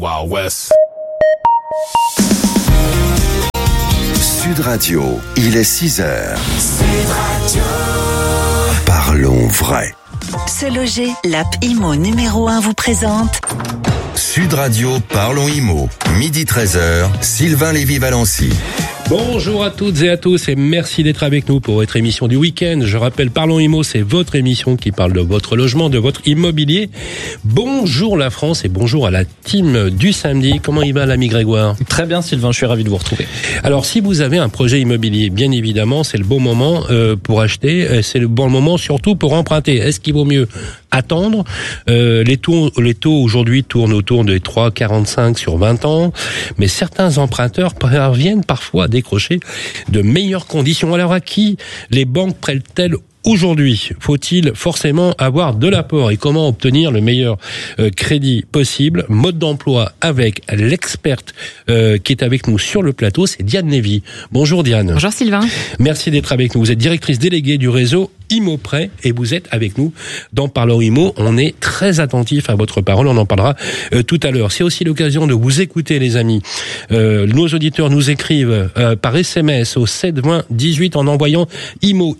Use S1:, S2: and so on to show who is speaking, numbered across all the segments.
S1: Wild West.
S2: Sud Radio, il est 6h. Sud Radio. Parlons vrai.
S3: Se loger, l'app IMO numéro 1 vous présente
S2: Sud Radio, Parlons IMO. Midi 13h, Sylvain Lévy-Valency.
S4: Bonjour à toutes et à tous et merci d'être avec nous pour votre émission du week-end. Je rappelle, Parlons IMO, c'est votre émission qui parle de votre logement, de votre immobilier. Bonjour la France et bonjour à la team du samedi. Comment il va l'ami Grégoire ?
S5: Très bien Sylvain, je suis ravi de vous retrouver.
S4: Alors si vous avez un projet immobilier, bien évidemment, c'est le bon moment pour acheter. C'est le bon moment surtout pour emprunter. Est-ce qu'il vaut mieux attendre ? Les taux aujourd'hui tournent autour de 3,45 sur 20 ans. Mais certains emprunteurs parviennent parfois à décrocher de meilleures conditions. Alors à qui les banques prêtent-elles aujourd'hui ? Faut-il forcément avoir de l'apport ? Et comment obtenir le meilleur crédit possible ? Mode d'emploi avec l'experte qui est avec nous sur le plateau, c'est Diane Lévy. Bonjour Diane.
S6: Bonjour Sylvain.
S4: Merci d'être avec nous. Vous êtes directrice déléguée du réseau IMOPrêt et vous êtes avec nous dans Parlons IMO. On est très attentif à votre parole, on en parlera tout à l'heure. C'est aussi l'occasion de vous écouter les amis. Nos auditeurs nous écrivent par SMS au 7 20 18 en envoyant IMO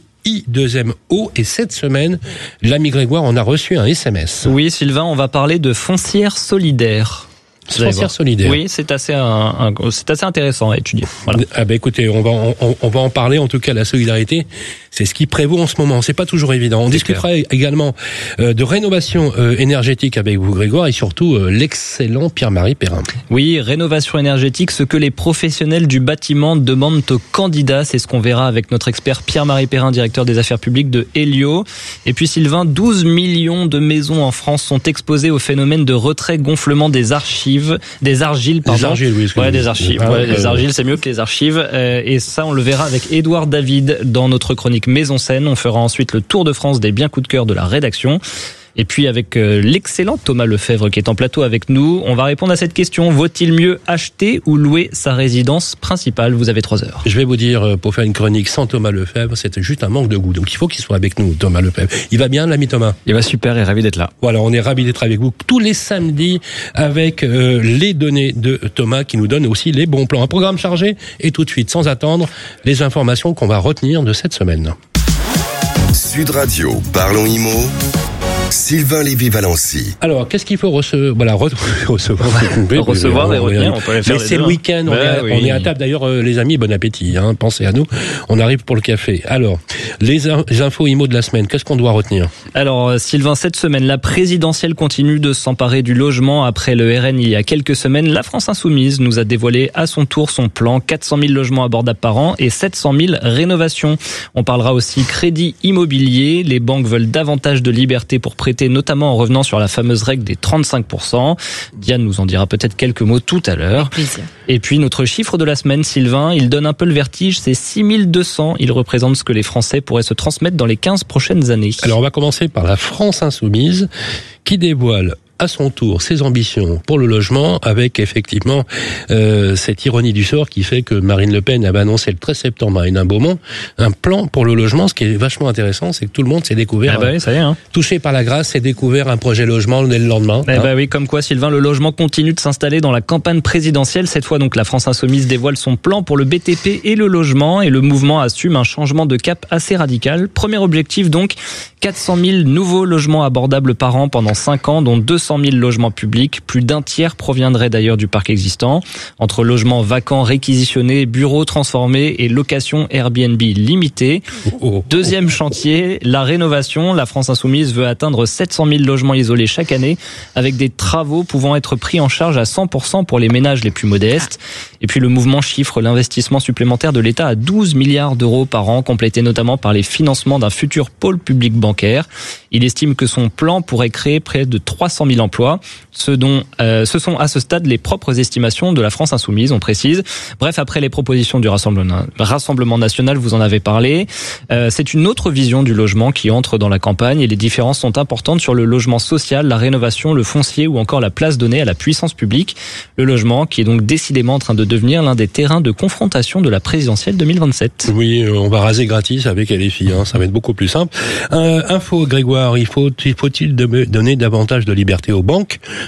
S4: I2MO et cette semaine, l'ami Grégoire, on a reçu un SMS.
S5: Oui Sylvain, on va parler de foncière solidaire.
S4: Foncière solidaire.
S5: Oui, c'est assez intéressant à étudier. Voilà.
S4: Ah ben écoutez, on va en parler. En tout cas, la solidarité, c'est ce qui prévaut en ce moment. C'est pas toujours évident. On discutera également de rénovation énergétique avec vous, Grégoire, et surtout l'excellent Pierre-Marie Perrin.
S5: Oui, rénovation énergétique, ce que les professionnels du bâtiment demandent aux candidats, c'est ce qu'on verra avec notre expert Pierre-Marie Perrin, directeur des affaires publiques de Helio. Et puis Sylvain, 12 millions de maisons en France sont exposées au phénomène de retrait-gonflement des argiles, oui.
S4: Des argiles,
S5: ouais, des archives. Les argiles, c'est mieux que les archives. Et ça, on le verra avec Édouard David dans notre chronique Maison Scène. On fera ensuite le tour de France des biens coups de cœur de la rédaction. Et puis avec l'excellent Thomas Lefebvre qui est en plateau avec nous, on va répondre à cette question. Vaut-il mieux acheter ou louer sa résidence principale ? Vous avez 3 heures.
S4: Je vais vous dire, pour faire une chronique sans Thomas Lefebvre, c'était juste un manque de goût. Donc il faut qu'il soit avec nous, Thomas Lefebvre. Il va bien, l'ami Thomas ?
S7: Il va super et ravi d'être là.
S4: Voilà, on est ravis d'être avec vous tous les samedis avec les données de Thomas qui nous donne aussi les bons plans. Un programme chargé et tout de suite, sans attendre, les informations qu'on va retenir de cette semaine.
S2: Sud Radio, Parlons IMO. Sylvain Lévy-Valency.
S4: Alors, qu'est-ce qu'il faut recevoir et
S5: retenir, on peut les faire.
S4: Mais c'est le week-end, on est à table. D'ailleurs, les amis, bon appétit, hein, pensez à nous. On arrive pour le café. Alors, les infos IMO de la semaine, qu'est-ce qu'on doit retenir ?
S5: Alors, Sylvain, cette semaine, la présidentielle continue de s'emparer du logement. Après le RN il y a quelques semaines, la France Insoumise nous a dévoilé à son tour son plan. 400 000 logements abordables par an et 700 000 rénovations. On parlera aussi crédit immobilier. Les banques veulent davantage de liberté pour prêter, notamment en revenant sur la fameuse règle des 35%. Diane nous en dira peut-être quelques mots tout à l'heure. Et puis notre chiffre de la semaine, Sylvain, il donne un peu le vertige, c'est 6200. Il représente ce que les Français pourraient se transmettre dans les 15 prochaines années.
S4: Alors on va commencer par la France Insoumise qui dévoile à son tour ses ambitions pour le logement avec effectivement cette ironie du sort qui fait que Marine Le Pen avait annoncé le 13 septembre à Hénin-Beaumont un plan pour le logement. Ce qui est vachement intéressant, c'est que tout le monde s'est découvert,
S5: ça y est, hein.
S4: Touché par la grâce, s'est découvert un projet logement dès le lendemain.
S5: Oui, comme quoi Sylvain, le logement continue de s'installer dans la campagne présidentielle. Cette fois donc la France Insoumise dévoile son plan pour le BTP et le logement et le mouvement assume un changement de cap assez radical. Premier objectif donc, 400 000 nouveaux logements abordables par an pendant 5 ans, dont 200 000 logements publics. Plus d'un tiers proviendrait d'ailleurs du parc existant. Entre logements vacants réquisitionnés, bureaux transformés et location Airbnb limitée. Deuxième chantier, la rénovation. La France Insoumise veut atteindre 700 000 logements isolés chaque année, avec des travaux pouvant être pris en charge à 100% pour les ménages les plus modestes. Et puis le mouvement chiffre l'investissement supplémentaire de l'État à 12 milliards d'euros par an, complété notamment par les financements d'un futur pôle public bancaire. Il estime que son plan pourrait créer près de 300 000 emplois, ce sont à ce stade les propres estimations de la France Insoumise, on précise. Bref, après les propositions du Rassemblement national, vous en avez parlé, c'est une autre vision du logement qui entre dans la campagne et les différences sont importantes sur le logement social, la rénovation, le foncier ou encore la place donnée à la puissance publique. Le logement qui est donc décidément en train de devenir l'un des terrains de confrontation de la présidentielle 2027.
S4: Oui, on va raser gratis avec LFI, ça va être beaucoup plus simple. Info, Grégoire, faut-il donner davantage de liberté aux banques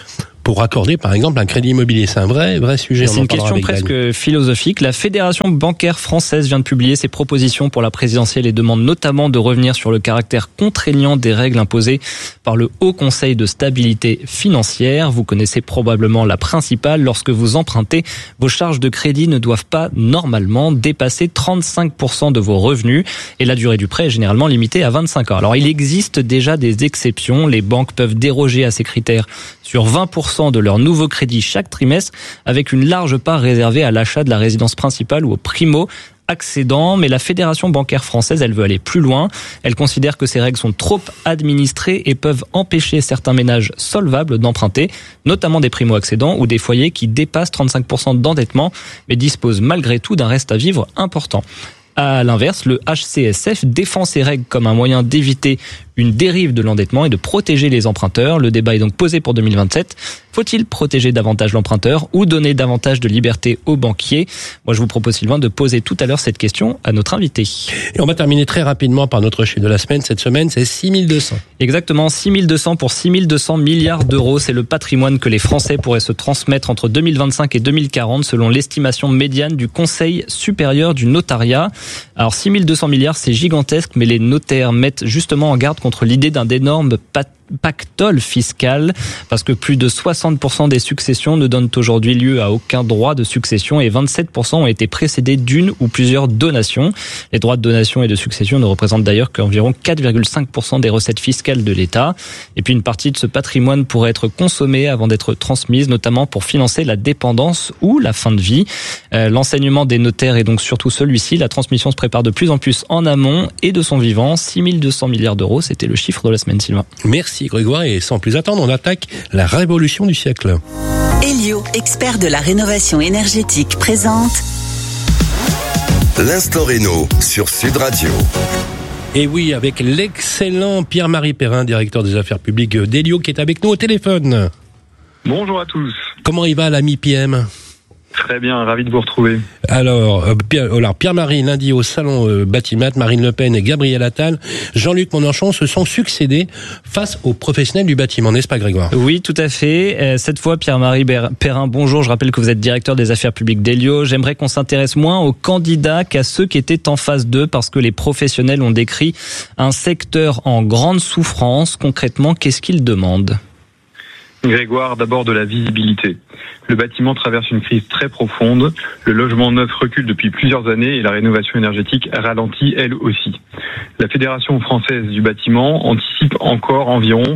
S4: pour accorder par exemple un crédit immobilier. C'est un vrai sujet.
S5: C'est une question presque philosophique. La Fédération bancaire française vient de publier ses propositions pour la présidentielle et demande notamment de revenir sur le caractère contraignant des règles imposées par le Haut Conseil de stabilité financière. Vous connaissez probablement la principale. Lorsque vous empruntez, vos charges de crédit ne doivent pas normalement dépasser 35% de vos revenus et la durée du prêt est généralement limitée à 25 ans. Alors il existe déjà des exceptions. Les banques peuvent déroger à ces critères sur 20% de leur nouveau crédit chaque trimestre avec une large part réservée à l'achat de la résidence principale ou au primo-accédant. Mais la Fédération bancaire française, elle veut aller plus loin. Elle considère que ces règles sont trop administrées et peuvent empêcher certains ménages solvables d'emprunter, notamment des primo-accédants ou des foyers qui dépassent 35% d'endettement mais disposent malgré tout d'un reste à vivre important. À l'inverse, le HCSF défend ces règles comme un moyen d'éviter une dérive de l'endettement et de protéger les emprunteurs. Le débat est donc posé pour 2027. Faut-il protéger davantage l'emprunteur ou donner davantage de liberté aux banquiers ? Moi, je vous propose, Sylvain, de poser tout à l'heure cette question à notre invité.
S4: Et on va terminer très rapidement par notre chiffre de la semaine. Cette semaine, c'est 6200.
S5: Exactement, 6200 pour 6200 milliards d'euros. C'est le patrimoine que les Français pourraient se transmettre entre 2025 et 2040, selon l'estimation médiane du Conseil supérieur du notariat. Alors, 6200 milliards, c'est gigantesque, mais les notaires mettent justement en garde contre l'idée d'un énorme pactole fiscal, parce que plus de 60% des successions ne donnent aujourd'hui lieu à aucun droit de succession et 27% ont été précédés d'une ou plusieurs donations. Les droits de donation et de succession ne représentent d'ailleurs qu'environ 4,5% des recettes fiscales de l'État. Et puis une partie de ce patrimoine pourrait être consommée avant d'être transmise, notamment pour financer la dépendance ou la fin de vie. L'enseignement des notaires est donc surtout celui-ci. La transmission se prépare de plus en plus en amont et de son vivant. 6200 milliards d'euros, c'était le chiffre de la semaine, Sylvain.
S4: Merci Grégoire, et sans plus attendre, on attaque la révolution du siècle.
S3: Elio, expert de la rénovation énergétique, présente
S2: L'Instant Réno sur Sud Radio.
S4: Et oui, avec l'excellent Pierre-Marie Perrin, directeur des affaires publiques d'Elio, qui est avec nous au téléphone.
S1: Bonjour à tous.
S4: Comment il va l'ami PM ?
S1: Très bien, ravi de vous retrouver.
S4: Alors Pierre-Marie, lundi au salon Batimat, Marine Le Pen et Gabriel Attal, Jean-Luc Mélenchon se sont succédés face aux professionnels du bâtiment, n'est-ce pas Grégoire ?
S5: Oui, tout à fait. Cette fois, Pierre-Marie Perrin, bonjour. Je rappelle que vous êtes directeur des affaires publiques d'Elio. J'aimerais qu'on s'intéresse moins aux candidats qu'à ceux qui étaient en phase 2, parce que les professionnels ont décrit un secteur en grande souffrance. Concrètement, qu'est-ce qu'ils demandent ?
S1: Grégoire, d'abord de la visibilité. Le bâtiment traverse une crise très profonde, le logement neuf recule depuis plusieurs années et la rénovation énergétique ralentit elle aussi. La Fédération française du bâtiment anticipe encore environ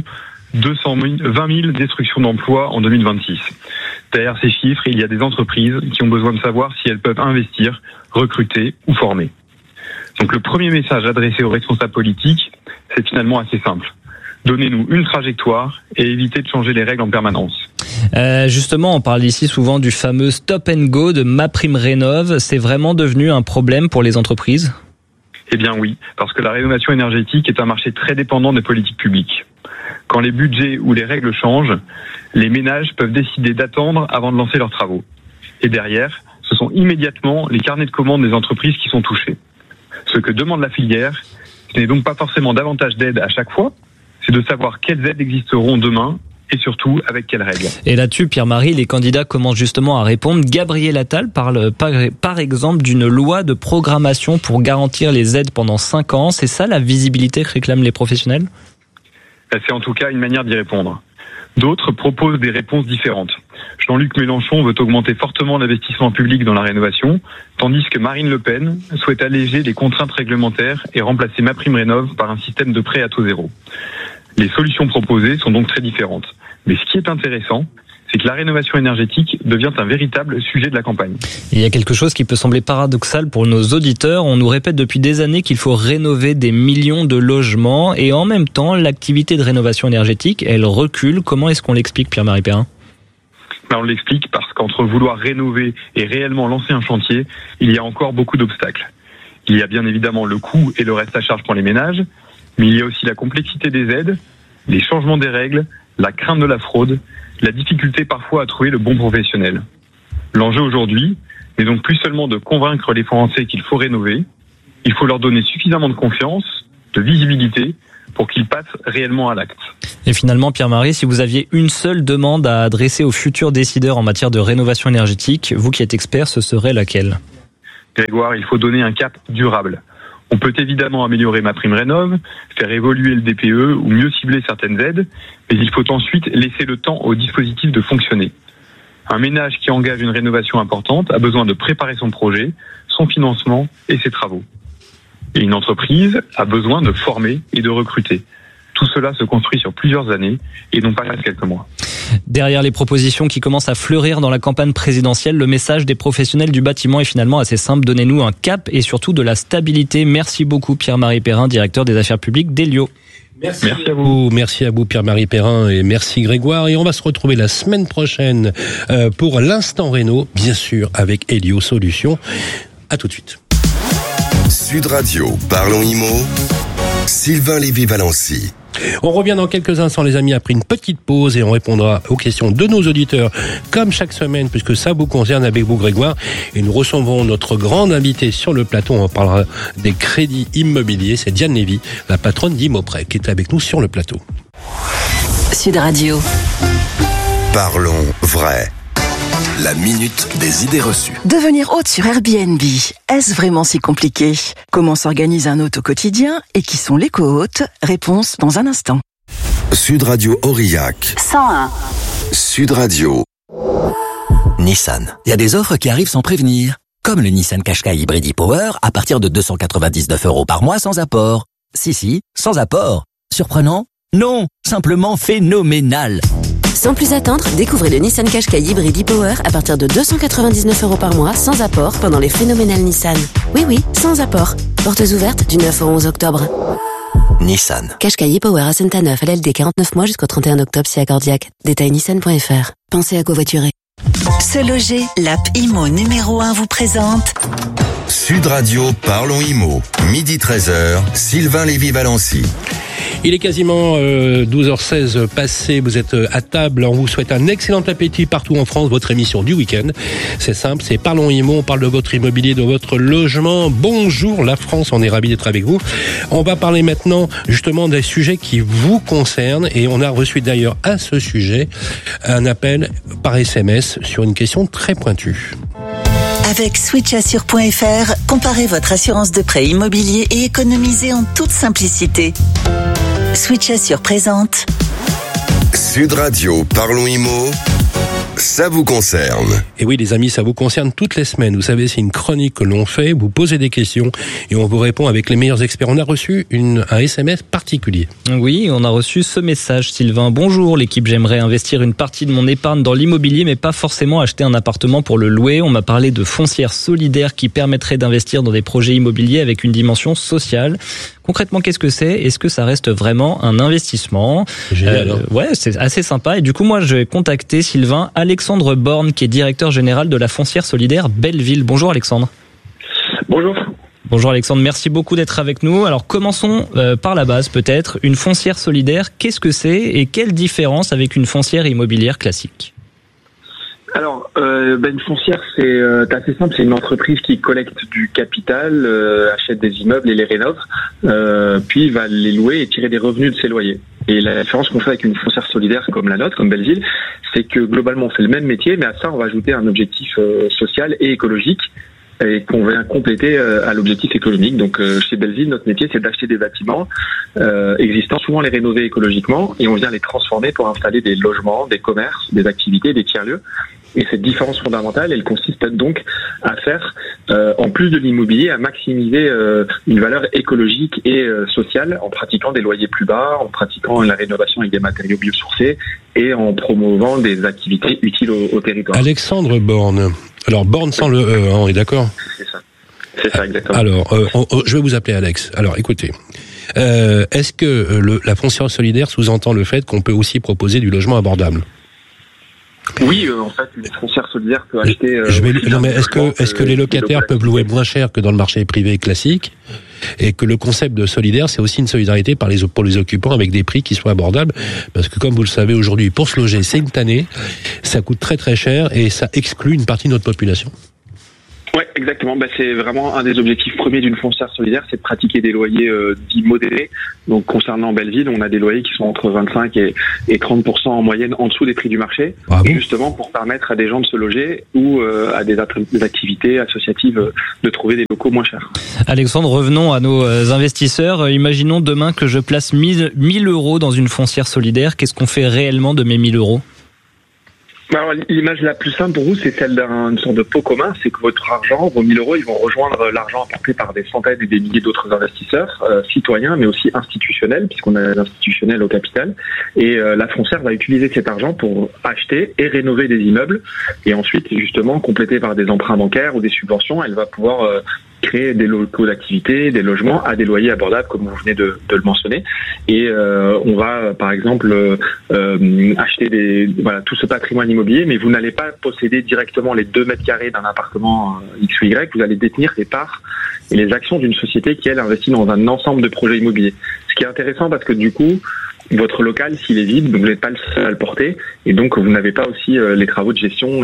S1: 20 000 destructions d'emplois en 2026. Derrière ces chiffres, il y a des entreprises qui ont besoin de savoir si elles peuvent investir, recruter ou former. Donc le premier message adressé aux responsables politiques, c'est finalement assez simple. Donnez-nous une trajectoire et évitez de changer les règles en permanence.
S5: Justement, on parle ici souvent du fameux stop and go de MaPrimeRénov'. C'est vraiment devenu un problème pour les entreprises ?
S1: Eh bien oui, parce que la rénovation énergétique est un marché très dépendant des politiques publiques. Quand les budgets ou les règles changent, les ménages peuvent décider d'attendre avant de lancer leurs travaux. Et derrière, ce sont immédiatement les carnets de commandes des entreprises qui sont touchés. Ce que demande la filière, ce n'est donc pas forcément davantage d'aide à chaque fois, c'est de savoir quelles aides existeront demain et surtout avec quelles règles.
S5: Et là-dessus, Pierre-Marie, les candidats commencent justement à répondre. Gabriel Attal parle par exemple d'une loi de programmation pour garantir les aides pendant 5 ans. C'est ça la visibilité que réclament les professionnels ?
S1: C'est en tout cas une manière d'y répondre. D'autres proposent des réponses différentes. Jean-Luc Mélenchon veut augmenter fortement l'investissement public dans la rénovation, tandis que Marine Le Pen souhaite alléger les contraintes réglementaires et remplacer MaPrimeRénov' par un système de prêt à taux zéro. Les solutions proposées sont donc très différentes. Mais ce qui est intéressant, c'est que la rénovation énergétique devient un véritable sujet de la campagne.
S5: Il y a quelque chose qui peut sembler paradoxal pour nos auditeurs. On nous répète depuis des années qu'il faut rénover des millions de logements et en même temps, l'activité de rénovation énergétique, elle recule. Comment est-ce qu'on l'explique, Pierre-Marie Perrin ?
S1: On l'explique parce qu'entre vouloir rénover et réellement lancer un chantier, il y a encore beaucoup d'obstacles. Il y a bien évidemment le coût et le reste à charge pour les ménages, mais il y a aussi la complexité des aides, les changements des règles, la crainte de la fraude, la difficulté parfois à trouver le bon professionnel. L'enjeu aujourd'hui n'est donc plus seulement de convaincre les Français qu'il faut rénover, il faut leur donner suffisamment de confiance, de visibilité, pour qu'il passe réellement à l'acte.
S5: Et finalement, Pierre-Marie, si vous aviez une seule demande à adresser aux futurs décideurs en matière de rénovation énergétique, vous qui êtes expert, ce serait laquelle ?
S1: Grégoire, il faut donner un cap durable. On peut évidemment améliorer MaPrimeRénov', faire évoluer le DPE ou mieux cibler certaines aides, mais il faut ensuite laisser le temps au dispositif de fonctionner. Un ménage qui engage une rénovation importante a besoin de préparer son projet, son financement et ses travaux. Et une entreprise a besoin de former et de recruter. Tout cela se construit sur plusieurs années et non pas quelques mois.
S5: Derrière les propositions qui commencent à fleurir dans la campagne présidentielle, le message des professionnels du bâtiment est finalement assez simple. Donnez-nous un cap et surtout de la stabilité. Merci beaucoup Pierre-Marie Perrin, directeur des affaires publiques d'Elio.
S4: Merci à vous. Merci à vous Pierre-Marie Perrin et merci Grégoire. Et on va se retrouver la semaine prochaine pour l'instant réno, bien sûr avec Elio Solutions. À tout de suite.
S2: Sud Radio, Parlons Immo, Sylvain Lévy-Valency.
S4: On revient dans quelques instants les amis après une petite pause et on répondra aux questions de nos auditeurs comme chaque semaine puisque ça vous concerne avec vous Grégoire et nous recevrons notre grande invitée sur le plateau, on parlera des crédits immobiliers, c'est Diane Lévy, la patronne d'Immoprêt qui est avec nous sur le plateau.
S3: Sud Radio.
S2: Parlons vrai. La minute des idées reçues.
S6: Devenir hôte sur Airbnb, est-ce vraiment si compliqué ? Comment s'organise un hôte au quotidien et qui sont les co-hôtes ? Réponse dans un instant.
S2: Sud Radio Aurillac.
S3: 101.
S2: Sud Radio.
S7: Nissan. Il y a des offres qui arrivent sans prévenir. Comme le Nissan Qashqai Hybrid e-Power à partir de 299 € par mois sans apport. Si, sans apport. Surprenant ? Non, simplement phénoménal.
S8: Sans plus attendre, découvrez le Nissan Qashqai Hybrid e-Power à partir de 299 € par mois sans apport pendant les phénoménales Nissan. Oui, sans apport. Portes ouvertes du 9 au 11 octobre.
S7: Nissan.
S8: Qashqai e-Power à Saint-Aneuf, LLD 49 mois jusqu'au 31 octobre si accordiaque. Détail nissan.fr. Pensez à covoiturer.
S3: Se loger, l'app Imo numéro 1 vous présente
S2: Sud Radio, Parlons Immo. Midi 13h, Sylvain Lévy-Valency.
S4: Il est quasiment 12h16 passé, vous êtes à table, on vous souhaite un excellent appétit partout en France, votre émission du week-end. C'est simple, c'est Parlons Immo, on parle de votre immobilier, de votre logement. Bonjour la France, on est ravis d'être avec vous. On va parler maintenant justement des sujets qui vous concernent et on a reçu d'ailleurs à ce sujet un appel par SMS sur une question très pointue.
S3: Avec switchassure.fr, comparez votre assurance de prêt immobilier et économisez en toute simplicité. Switch Assure présente
S2: Sud Radio, Parlons Immo, ça vous concerne.
S4: Et oui les amis, ça vous concerne toutes les semaines. Vous savez, c'est une chronique que l'on fait, vous posez des questions et on vous répond avec les meilleurs experts. On a reçu un SMS particulier.
S5: Oui, on a reçu ce message, Sylvain. Bonjour l'équipe, j'aimerais investir une partie de mon épargne dans l'immobilier, mais pas forcément acheter un appartement pour le louer. On m'a parlé de foncière solidaire qui permettrait d'investir dans des projets immobiliers avec une dimension sociale. Concrètement, qu'est-ce que c'est ? Est-ce que ça reste vraiment un investissement ? Ouais, c'est assez sympa. Et du coup, moi, je vais contacter Sylvain, Alexandre Borne, qui est directeur général de la foncière solidaire Belleville. Bonjour Alexandre.
S9: Bonjour.
S5: Bonjour Alexandre, merci beaucoup d'être avec nous. Alors commençons par la base peut-être. Une foncière solidaire, qu'est-ce que c'est et quelle différence avec une foncière immobilière classique ?
S9: Alors, une foncière, c'est assez simple. C'est une entreprise qui collecte du capital, achète des immeubles et les rénove, puis va les louer et tirer des revenus de ses loyers. Et la différence qu'on fait avec une foncière solidaire comme la nôtre, comme Belleville, c'est que globalement, on fait le même métier, mais à ça, on va ajouter un objectif social et écologique et qu'on vient compléter à l'objectif économique. Donc, chez Belleville, notre métier, c'est d'acheter des bâtiments existants, souvent les rénover écologiquement, et on vient les transformer pour installer des logements, des commerces, des activités, des tiers-lieux. Et cette différence fondamentale, elle consiste donc à faire, en plus de l'immobilier, à maximiser une valeur écologique et sociale en pratiquant des loyers plus bas, en pratiquant la rénovation avec des matériaux biosourcés et en promouvant des activités utiles au territoire.
S4: Alexandre Borne. Alors Borne sans le E, on est d'accord ?
S9: C'est ça, exactement.
S4: Alors, je vais vous appeler Alex. Alors, écoutez. Est-ce que la foncière solidaire sous-entend le fait qu'on peut aussi proposer du logement abordable ?
S9: Oui, en fait, une foncière solidaire peut acheter.
S4: Non, mais est-ce que les locataires peuvent louer moins cher que dans le marché privé classique, et que le concept de solidaire, c'est aussi une solidarité pour les occupants avec des prix qui soient abordables, parce que comme vous le savez aujourd'hui, pour se loger, c'est une tannée, ça coûte très très cher et ça exclut une partie de notre population.
S9: Ouais, exactement. C'est vraiment un des objectifs premiers d'une foncière solidaire, c'est de pratiquer des loyers dits modérés. Donc concernant Belleville, on a des loyers qui sont entre 25 et 30% en moyenne en dessous des prix du marché, justement pour permettre à des gens de se loger ou à des activités associatives de trouver des locaux moins chers.
S5: Alexandre, revenons à nos investisseurs. Imaginons demain que je place 1000 euros dans une foncière solidaire. Qu'est-ce qu'on fait réellement de mes 1000 euros ?
S9: Alors, l'image la plus simple pour vous, c'est celle d'une sorte de pot commun. C'est que votre argent, vos 1000 euros, ils vont rejoindre l'argent apporté par des centaines et des milliers d'autres investisseurs, citoyens, mais aussi institutionnels, puisqu'on a l'institutionnel au capital. Et la foncière va utiliser cet argent pour acheter et rénover des immeubles. Et ensuite, justement, complété par des emprunts bancaires ou des subventions, elle va pouvoir créer des locaux d'activité, des logements à des loyers abordables, comme vous venez de le mentionner. Et on va, par exemple, acheter tout ce patrimoine immobilier, mais vous n'allez pas posséder directement les 2 mètres carrés d'un appartement X ou Y, vous allez détenir les parts et les actions d'une société qui, elle, investit dans un ensemble de projets immobiliers. Ce qui est intéressant parce que, du coup, votre local, s'il est vide, vous n'êtes pas le seul à le porter, et donc vous n'avez pas aussi les travaux de gestion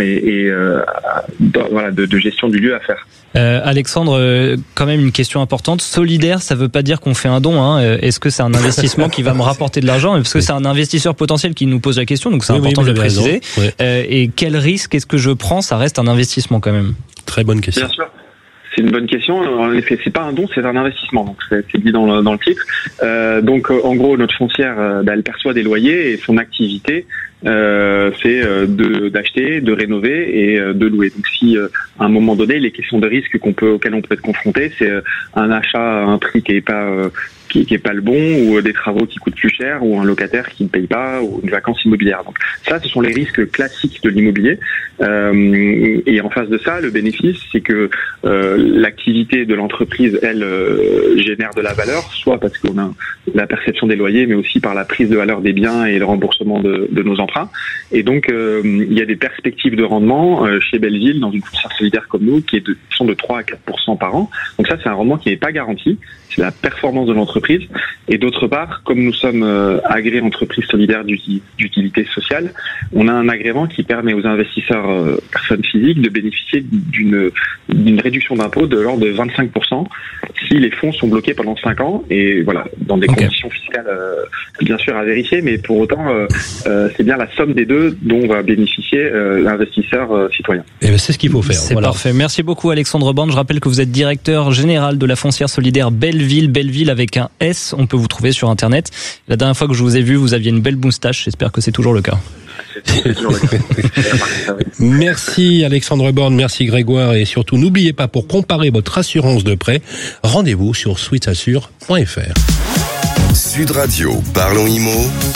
S9: de gestion du lieu à faire.
S5: Alexandre, quand même une question importante. Solidaire, ça veut pas dire qu'on fait un don. Est-ce que c'est un investissement qui va me rapporter de l'argent ? Parce que c'est un investisseur potentiel qui nous pose la question, donc c'est important de le préciser. Et quel risque est-ce que je prends ? Ça reste un investissement quand même.
S4: Très bonne question.
S9: Bien sûr. C'est une bonne question. En effet, c'est pas un don, c'est un investissement. Donc c'est dit dans le titre. Donc en gros, notre foncière, elle perçoit des loyers et son activité, c'est d'acheter, de rénover et de louer. Donc si à un moment donné, les questions de risque auxquelles on peut être confronté, c'est un achat à un prix qui est pas le bon, ou des travaux qui coûtent plus cher, ou un locataire qui ne paye pas, ou une vacance immobilière. Donc ça, ce sont les risques classiques de l'immobilier. Et en face de ça, le bénéfice, c'est que l'activité de l'entreprise, elle, génère de la valeur, soit parce qu'on a la perception des loyers, mais aussi par la prise de valeur des biens et le remboursement de nos emprunts. Et donc, il y a des perspectives de rendement chez Belleville, dans une foncière solidaire comme nous, qui sont de 3 à 4% par an. Donc ça, c'est un rendement qui n'est pas garanti. C'est la performance de l'entreprise. Et d'autre part, comme nous sommes agréés entreprises solidaires d'utilité sociale, on a un agrément qui permet aux investisseurs personnes physiques de bénéficier d'une réduction d'impôt de l'ordre de 25% si les fonds sont bloqués pendant 5 ans, et voilà, dans des conditions fiscales bien sûr à vérifier, mais pour autant c'est bien la somme des deux dont va bénéficier l'investisseur citoyen.
S4: Et c'est ce qu'il faut faire.
S5: C'est parfait. Merci beaucoup Alexandre Borne. Je rappelle que vous êtes directeur général de la foncière solidaire Belleville avec un S. On peut vous trouver sur internet. La dernière fois que je vous ai vu, vous aviez une belle moustache. J'espère que c'est toujours le cas.
S4: Merci Alexandre Borne, merci Grégoire, et surtout n'oubliez pas, pour comparer votre assurance de prêt, rendez-vous sur switchassure.fr.
S2: Sud Radio, parlons IMO.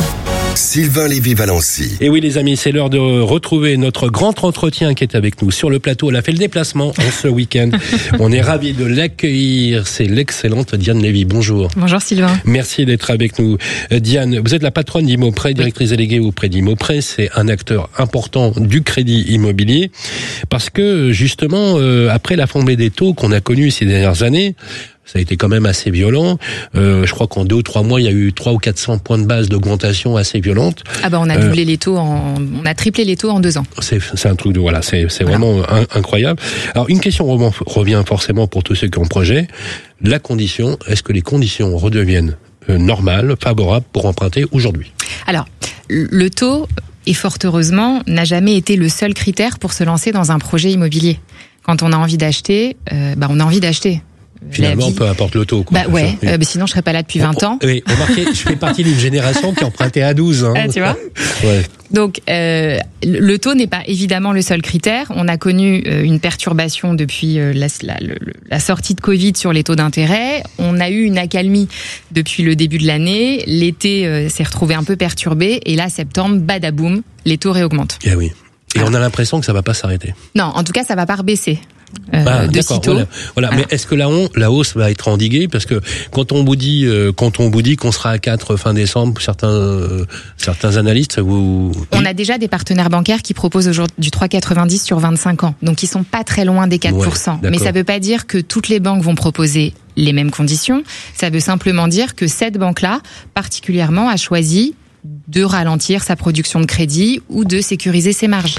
S2: Sylvain Lévy-Valency.
S4: Et oui les amis, c'est l'heure de retrouver notre grand entretien qui est avec nous sur le plateau. Elle a fait le déplacement ce week-end. On est ravis de l'accueillir. C'est l'excellente Diane Lévy. Bonjour.
S10: Bonjour Sylvain.
S4: Merci d'être avec nous. Diane, vous êtes la patronne d'Immoprêt, directrice déléguée auprès d'Immoprêt. C'est un acteur important du crédit immobilier parce que justement, après la flambée des taux qu'on a connue ces dernières années, ça a été quand même assez violent. Je crois qu'en 2 ou 3 mois, il y a eu 300 ou 400 points de base d'augmentation assez violente.
S10: On a doublé les taux on a triplé les taux en 2 ans.
S4: C'est un truc de c'est vraiment incroyable. Alors une question revient forcément pour tous ceux qui ont projet. La condition, est-ce que les conditions redeviennent normales, favorables pour emprunter aujourd'hui?
S10: Alors, le taux, et fort heureusement, n'a jamais été le seul critère pour se lancer dans un projet immobilier. Quand on a envie d'acheter, on a envie d'acheter.
S4: Finalement, peu importe le taux.
S10: Sinon je serais pas là depuis 20 ans.
S4: Oui, remarquez, je fais partie d'une génération qui empruntait à 12. Hein.
S10: Tu vois.
S4: Ouais.
S10: Donc, le taux n'est pas évidemment le seul critère. On a connu une perturbation depuis la sortie de Covid sur les taux d'intérêt. On a eu une accalmie depuis le début de l'année. L'été s'est retrouvé un peu perturbé. Et là, septembre, badaboum, les taux réaugmentent.
S4: Eh oui. Et on a l'impression que ça va pas s'arrêter.
S10: Non, en tout cas, ça va pas rebaisser. De sitôt.
S4: Voilà. Mais est-ce que la hausse va être endiguée? Parce que quand on vous dit qu'on sera à 4 fin décembre, certains analystes, on
S10: a déjà des partenaires bancaires qui proposent aujourd'hui du 3,90 sur 25 ans. Donc ils sont pas très loin des 4%. Mais ça veut pas dire que toutes les banques vont proposer les mêmes conditions. Ça veut simplement dire que cette banque-là, particulièrement, a choisi de ralentir sa production de crédit ou de sécuriser ses marges.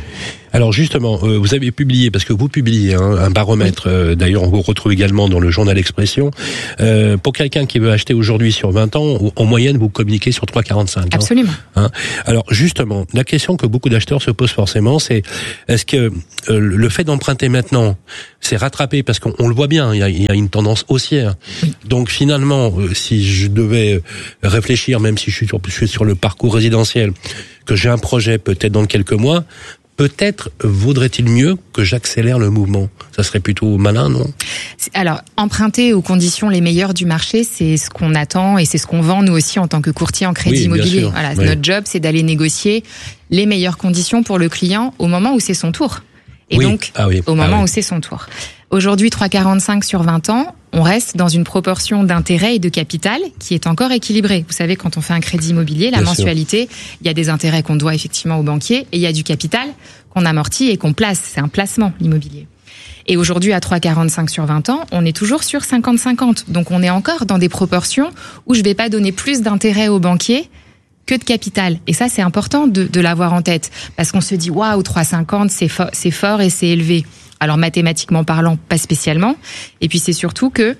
S4: Alors justement, vous avez publié, parce que vous publiez un baromètre, d'ailleurs on vous retrouve également dans le journal Expression. Pour quelqu'un qui veut acheter aujourd'hui sur 20 ans, en moyenne vous communiquez sur 3,45.
S10: Absolument.
S4: Alors justement, la question que beaucoup d'acheteurs se posent forcément, c'est est-ce que le fait d'emprunter maintenant, c'est rattrapé, parce qu'on le voit bien, il y a une tendance haussière.
S10: Oui.
S4: Donc finalement, si je devais réfléchir, même si je suis sur le parcours résidentiel, que j'ai un projet peut-être dans quelques mois, peut-être vaudrait-il mieux que j'accélère le mouvement. Ça serait plutôt malin, non ?
S10: Alors, emprunter aux conditions les meilleures du marché, c'est ce qu'on attend et c'est ce qu'on vend nous aussi en tant que courtier en crédit immobilier. Voilà, notre job, c'est d'aller négocier les meilleures conditions pour le client au moment où c'est son tour. Et donc, au moment où c'est son tour. Aujourd'hui, 3,45 sur 20 ans, on reste dans une proportion d'intérêt et de capital qui est encore équilibrée. Vous savez, quand on fait un crédit immobilier, la mensualité, il y a des intérêts qu'on doit effectivement au banquier et il y a du capital qu'on amortit et qu'on place. C'est un placement, l'immobilier. Et aujourd'hui, à 3,45 sur 20 ans, on est toujours sur 50-50. Donc, on est encore dans des proportions où je vais pas donner plus d'intérêt au banquier que de capital. Et ça, c'est important de l'avoir en tête. Parce qu'on se dit, waouh, 3,50, c'est fort et c'est élevé. Alors, mathématiquement parlant, pas spécialement. Et puis, c'est surtout que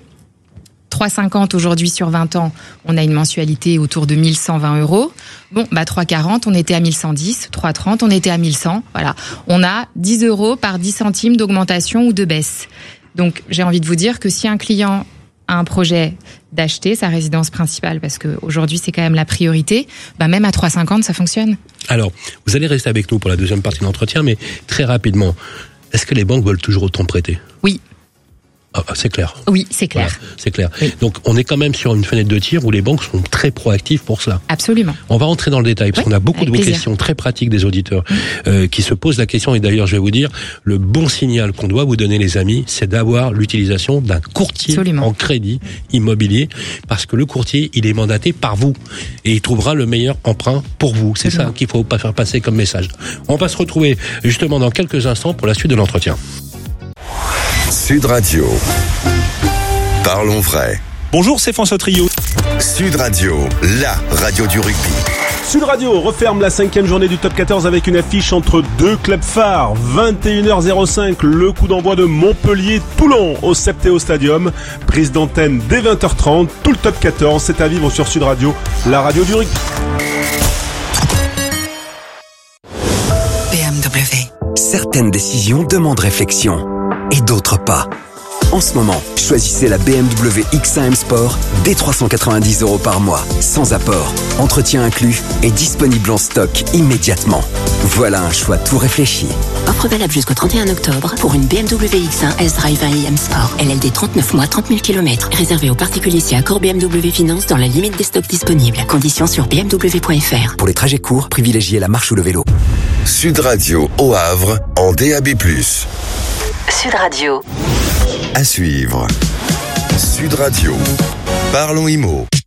S10: 3,50 aujourd'hui sur 20 ans, on a une mensualité autour de 1120 €. Bon, 3,40, on était à 1110. 3,30, on était à 1100. Voilà. On a 10 € par 10 centimes d'augmentation ou de baisse. Donc, j'ai envie de vous dire que si un client a un projet d'acheter sa résidence principale, parce que aujourd'hui c'est quand même la priorité, même à 3,50 ça fonctionne.
S4: Alors, vous allez rester avec nous pour la deuxième partie de l'entretien, mais très rapidement, est-ce que les banques veulent toujours autant prêter ?
S10: Oui.
S4: C'est clair.
S10: Oui, c'est clair.
S4: Voilà, c'est clair.
S10: Oui.
S4: Donc, on est quand même sur une fenêtre de tir où les banques sont très proactives pour cela.
S10: Absolument.
S4: On va rentrer dans le détail, parce qu'on a beaucoup de questions très pratiques des auditeurs qui se posent la question, et d'ailleurs, je vais vous dire, le bon signal qu'on doit vous donner, les amis, c'est d'avoir l'utilisation d'un courtier en crédit immobilier, parce que le courtier, il est mandaté par vous, et il trouvera le meilleur emprunt pour vous. C'est ça qu'il faut pas faire passer comme message. On va se retrouver justement dans quelques instants pour la suite de l'entretien.
S2: Sud Radio. Parlons vrai.
S11: Bonjour, c'est François Trio.
S2: Sud Radio, la radio du rugby.
S11: Sud Radio referme la 5e journée du Top 14 avec une affiche entre deux clubs phares. 21h05, le coup d'envoi de Montpellier-Toulon au Septéo Stadium. Prise d'antenne dès 20h30. Tout le Top 14, c'est à vivre sur Sud Radio, la radio du rugby.
S12: BMW. Certaines décisions demandent réflexion et d'autres pas. En ce moment, choisissez la BMW X1 M Sport dès 390 € par mois, sans apport, entretien inclus et disponible en stock immédiatement. Voilà un choix tout réfléchi.
S13: Offre valable jusqu'au 31 octobre pour une BMW X1 S-Drive 1 M Sport. LLD 39 mois, 30 000 km. Réservé aux particuliers si accord BMW Finance dans la limite des stocks disponibles. Conditions sur bmw.fr.
S12: Pour les trajets courts, privilégiez la marche ou le vélo.
S2: Sud Radio au Havre en DAB+.
S3: Sud Radio.
S2: À suivre. Sud Radio. Parlons Immo.